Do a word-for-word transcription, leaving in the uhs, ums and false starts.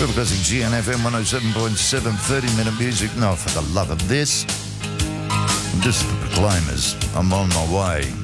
Triple Classic G N F M one oh seven point seven, thirty minute music. No, for the love of this. This is the Proclaimers. I'm on my way.